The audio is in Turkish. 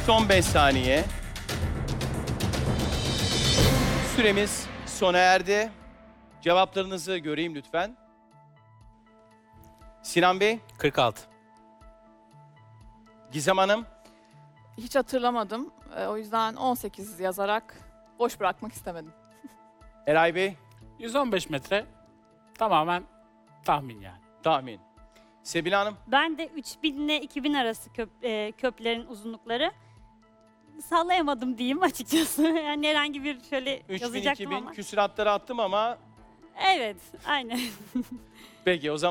Son 5 saniye. Süremiz sona erdi. Cevaplarınızı göreyim lütfen. Sinan Bey, 46. Gizem Hanım, Hiç hatırlamadım. O yüzden 18 yazarak boş bırakmak istemedim. Eray Bey, 115 metre tamamen tahmin yani. tahmin. Sebile Hanım, Ben de 3000 ile 2000 arası köprülerin uzunlukları. Sallayamadım diyeyim açıkçası. Yani herhangi bir şöyle yazacaktım 3000-2000 ama. küsuratları attım ama Evet, aynen. peki o zaman